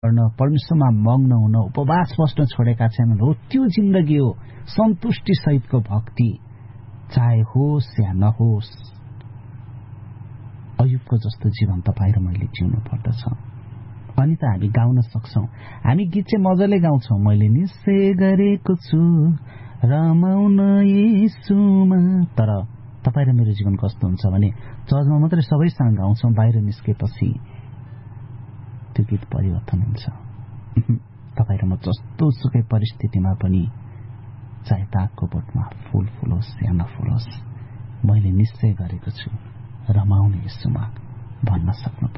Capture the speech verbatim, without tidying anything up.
परमेश्वरमा मग्न हुन उपवास बस्न छोडेका छैनन् हो त्यो जिन्दगी हो सन्तुष्टि सहितको भक्ति चाहे होस् या नहोस्। अयुबको जस्तो जीवन तपाईँ र मैले जिउनु पर्दछ। अनि त हामी गाउन सक्छौं। हामी गीत चाहिँ मजाले गाउँछौं। मैले निश्चय गरेको छु रमाउन येशूमा। तर तपाईँ र मेरो जीवन कस्तो हुन्छ भने चर्चमा मात्रै सबैसँग गाउँछौं, बाहिर निस्केपछि त्यो गीत परिवर्तन हुन्छ। तपाईँ र म जस्तो सुकै परिस्थितिमा पनि चाहे ताकको बोटमा फूल फुलोस् या नफुलोस् मैले निश्चय गरेको छु रमाउने येशूमा भन्न सक्नु